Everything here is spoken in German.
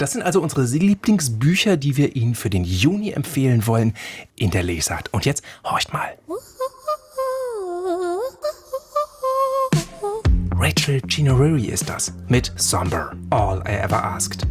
Das sind also unsere Lieblingsbücher, die wir Ihnen für den Juni empfehlen wollen in der Lesart. Und jetzt horcht mal. Rachel Chinouriri ist das mit Somber, All I Ever Asked.